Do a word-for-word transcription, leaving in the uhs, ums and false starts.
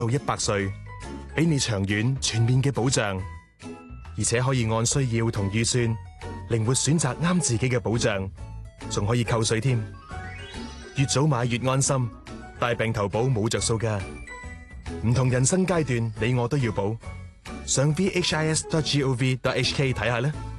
到一百歲，俾你長遠全面嘅保障，而且可以按需要同預算靈活選擇啱自己嘅保障，仲可以扣稅添。越早買越安心，大病投保冇着數㗎。唔同人生階段，你我都要保。上 v h i s dot gov dot h k 睇下啦。